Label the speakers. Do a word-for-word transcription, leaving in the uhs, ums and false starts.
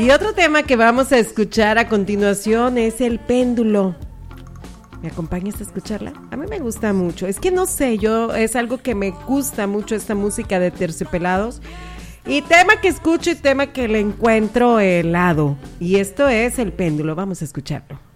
Speaker 1: Y otro tema que vamos a escuchar a continuación es El Péndulo. ¿Me acompañas a escucharla? A mí me gusta mucho. Es que no sé, yo es algo que me gusta mucho esta música de Terciopelados. Y tema que escucho y tema que le encuentro helado. Y esto es El Péndulo. Vamos a escucharlo.